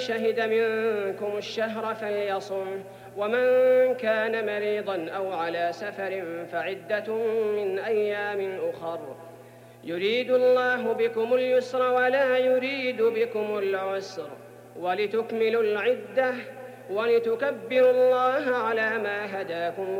شهد منكم الشهر فليصم، ومن كان مريضا أو على سفر فعدة من أيام أخر، يريد الله بكم اليسر ولا يريد بكم العسر، ولتكملوا العدة ولتكبروا الله على ما هداكم